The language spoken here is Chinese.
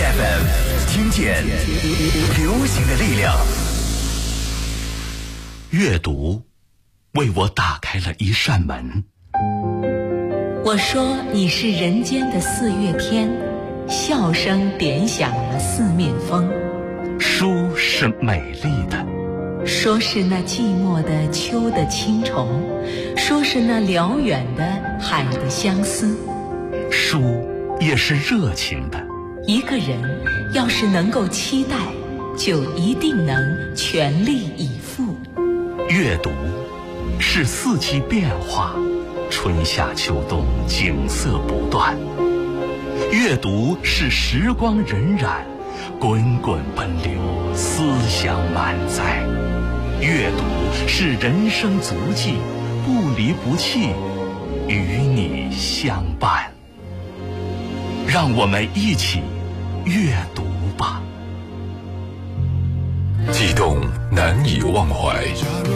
FM， 听见流行的力量。 阅读为我打开了一扇门。 我说你是人间的四月天，笑声点响了四面风。 书是美丽的， 说是那寂寞的秋的青虫，说是那辽远的海的相思。 书也是热情的。 一个人要是能够期待，就一定能全力以赴。 阅读是四季变化，春夏秋冬景色不断。阅读是时光荏苒，滚滚奔流，思想满载。阅读是人生足迹，不离不弃，与你相伴。让我们一起阅读吧。 悸动难以忘怀，